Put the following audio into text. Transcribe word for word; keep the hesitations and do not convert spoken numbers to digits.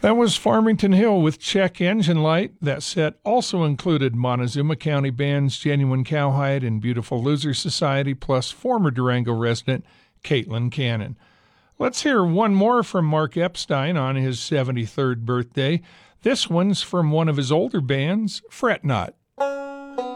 That was Farmington Hill with Check Engine Light. That set also included Montezuma County bands Genuine Cowhide and Beautiful Loser Society, plus former Durango resident Caitlin Cannon. Let's hear one more from Mark Epstein on his seventy-third birthday. This one's from one of his older bands, Fret Not.